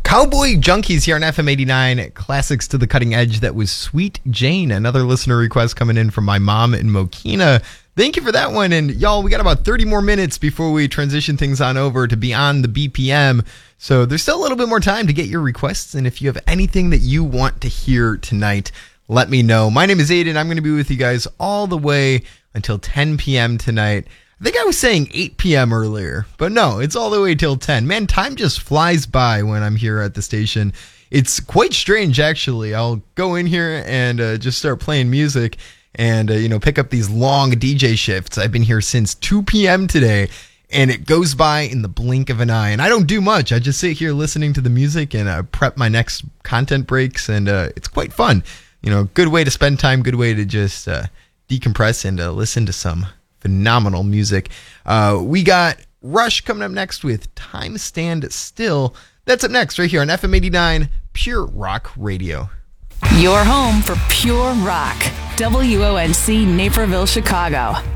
Cowboy Junkies here on FM 89, classics to the cutting edge. That was Sweet Jane, another listener request coming in from my mom in Mokina. Thank you for that one. And y'all, we got about 30 more minutes before we transition things on over to Beyond the BPM. So there's still a little bit more time to get your requests. And if you have anything that you want to hear tonight, let me know. My name is Aiden. I'm going to be with you guys all the way until 10 p.m. tonight. I think I was saying 8 p.m. earlier, but no, it's all the way till 10. Man, time just flies by when I'm here at the station. It's quite strange, actually. I'll go in here and just start playing music and, pick up these long DJ shifts. I've been here since 2 p.m. today, and it goes by in the blink of an eye. And I don't do much. I just sit here listening to the music and prep my next content breaks, and it's quite fun. Good way to spend time, good way to just decompress and listen to some phenomenal music. We got Rush coming up next with Time Stand Still. That's up next right here on FM 89 Pure Rock Radio. Your home for pure rock. WONC Naperville, Chicago.